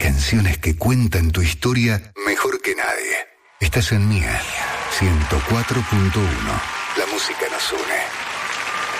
canciones que cuentan tu historia mejor que nadie. Estás en Mía 104.1. La música nos une.